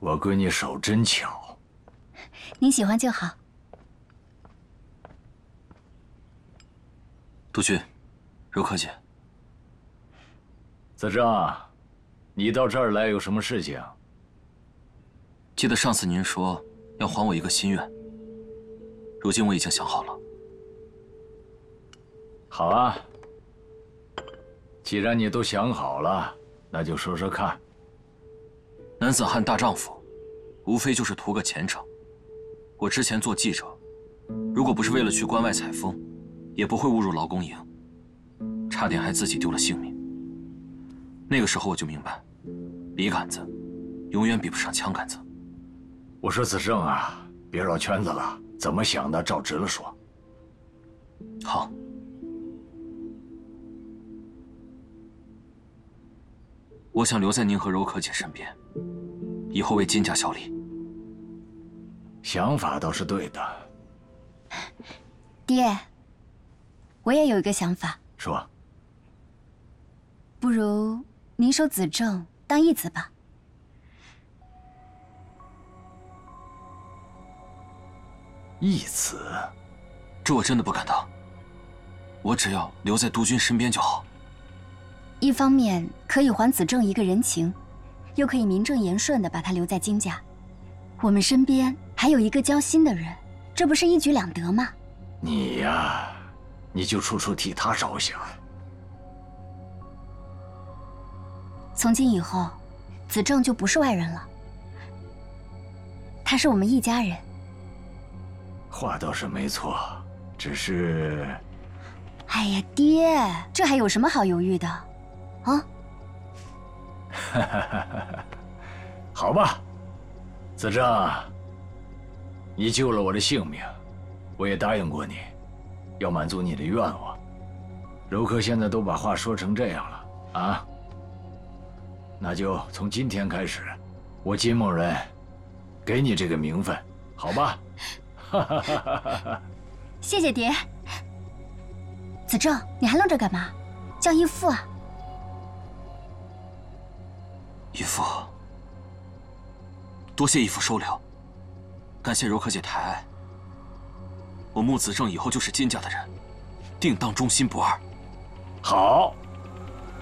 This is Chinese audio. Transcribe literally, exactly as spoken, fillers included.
我闺女手真巧。 您喜欢就好。 督军，柔科姐。 子正，你到这儿来有什么事情？ 记得上次您说要还我一个心愿，如今我已经想好了。 好啊，既然你都想好了，那就说说看。 男子汉大丈夫，无非就是图个前程。我之前做记者，如果不是为了去关外采风，也不会误入劳工营，差点还自己丢了性命。那个时候我就明白，笔杆子永远比不上枪杆子。 我说子正啊，别绕圈子了，怎么想的照直了说。 好。我想留在您和柔科姐身边，以后为金家效力。 想法倒是对的。 爹，我也有一个想法。 说。 不如您收子正当义子吧。 义子？ 这我真的不敢当。我只要留在督军身边就好。 一方面可以还子正一个人情，又可以名正言顺地把他留在金家。我们身边还有一个交心的人，这不是一举两得吗？ 你呀，你就处处替他着想。 从今以后，子正就不是外人了，他是我们一家人。 话倒是没错，只是…… 哎呀，爹，这还有什么好犹豫的？啊！ 好吧，子正，你救了我的性命，我也答应过你，要满足你的愿望。柔科现在都把话说成这样了啊，那就从今天开始，我金梦人给你这个名分，好吧？ 谢谢爹。子正，你还愣着干嘛？叫义父啊！ 义父，多谢义父收留，感谢柔科姐抬爱。我穆子正以后就是金家的人，定当忠心不二。 好。